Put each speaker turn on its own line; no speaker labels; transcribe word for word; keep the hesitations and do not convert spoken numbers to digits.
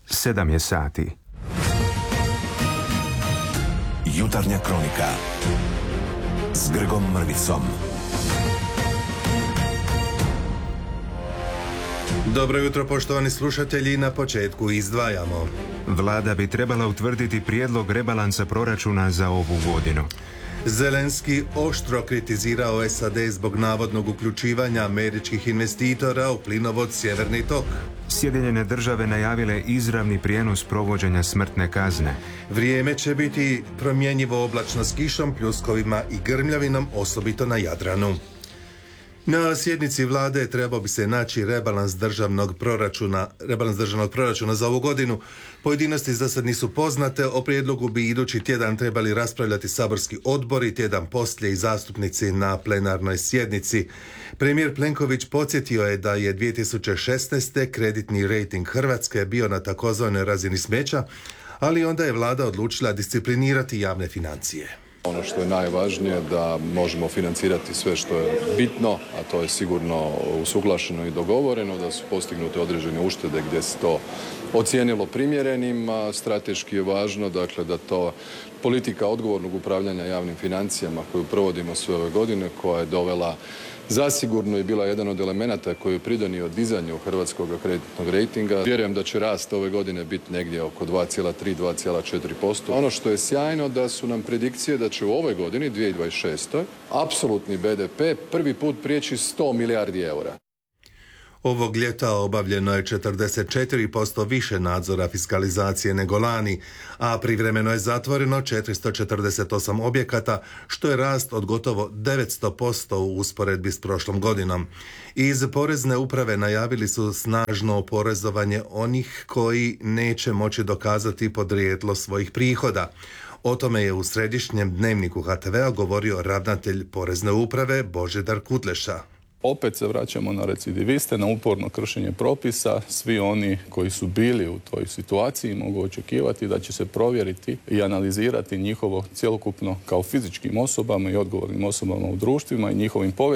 Sedam je sati.
Jutarnja kronika s Grgom Mrvicom.
Dobro jutro, poštovani slušatelji, na početku izdvajamo.
Vlada bi trebala utvrditi prijedlog rebalansa proračuna za ovu godinu.
Zelenski oštro kritizirao S A D zbog navodnog uključivanja američkih investitora u plinovod Sjeverni tok.
Sjedinjene države najavile izravni prijenos provođenja smrtne kazne.
Vrijeme će biti promjenjivo oblačno s kišom, pljuskovima i grmljavinom, osobito na Jadranu. Na sjednici vlade trebao bi se naći rebalans državnog proračuna, rebalans državnog proračuna za ovu godinu. Pojedinosti za sad nisu poznate, o prijedlogu bi idući tjedan trebali raspravljati saborski odbori, tjedan poslije i zastupnici na plenarnoj sjednici. Premijer Plenković podsjetio je da je dvije tisuće šesnaeste. kreditni rejting Hrvatske bio na takozvanoj razini smeća, ali onda je vlada odlučila disciplinirati javne financije.
Ono što je najvažnije da možemo financirati sve što je bitno, a to je sigurno usuglašeno i dogovoreno, da su postignute određene uštede gdje se to ocijenilo primjerenim, a strateški je važno dakle, da to politika odgovornog upravljanja javnim financijama koju provodimo sve ove godine, koja je dovela zasigurno je bila jedan od elemenata koji je pridonio dizanju hrvatskog kreditnog rejtinga. Vjerujem da će rast ove godine biti negdje oko dva zarez tri do dva zarez četiri posto. Ono što je sjajno da su nam predikcije da će u ovoj godini, dvije tisuće dvadeset šeste. apsolutni B D P prvi put prijeći sto milijardi eura.
Ovog ljeta obavljeno je četrdeset četiri posto više nadzora fiskalizacije nego lani, a privremeno je zatvoreno četiristo četrdeset osam objekata, što je rast od gotovo devetsto posto u usporedbi s prošlom godinom. Iz Porezne uprave najavili su snažno oporezovanje onih koji neće moći dokazati podrijetlo svojih prihoda. O tome je u središnjem dnevniku H T V-a govorio ravnatelj Porezne uprave Božidar Kutleša.
Opet se vraćamo na recidiviste, na uporno kršenje propisa. Svi oni koji su bili u toj situaciji mogu očekivati da će se provjeriti i analizirati njihovo cjelokupno kao fizičkim osobama i odgovornim osobama u društvima i njihovim povezanima